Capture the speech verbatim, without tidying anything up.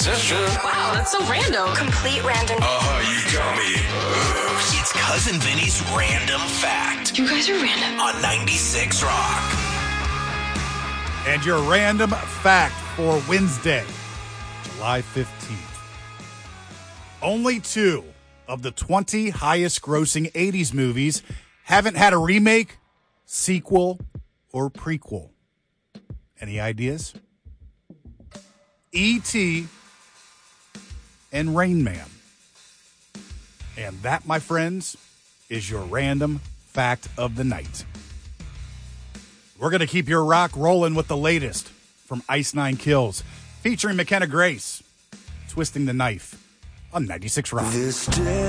That's true. Wow, that's so random. Complete random. Uh-huh, you got me. It's Cousin Vinny's Random Fact You guys are random. on ninety-six Rock. And your random fact for Wednesday, July fifteenth. Only two of the twenty highest grossing eighties movies haven't had a remake, sequel, or prequel. Any ideas? E T and Rain Man. And that, my friends, is your random fact of the night. We're going to keep your rock rolling with the latest from Ice Nine Kills, featuring McKenna Grace, Twisting the Knife on ninety-six Rock. This day.